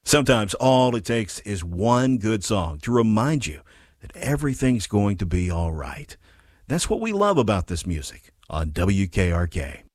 Sometimes all it takes is one good song to remind you that everything's going to be all right. That's what we love about this music on WKRK.